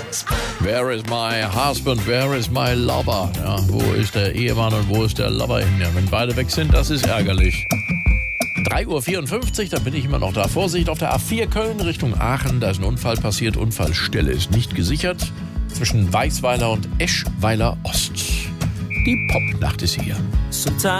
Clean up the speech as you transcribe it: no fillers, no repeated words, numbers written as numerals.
Where is my husband, where is my lover? Ja, wo ist der Ehemann und wo ist der Lover hin? Ja, wenn beide weg sind, das ist ärgerlich. 3:54 Uhr, da bin ich immer noch da. Vorsicht auf der A4 Köln Richtung Aachen, da ist ein Unfall passiert. Unfallstelle ist nicht gesichert. Zwischen Weißweiler und Eschweiler Ost. Die Popnacht ist hier.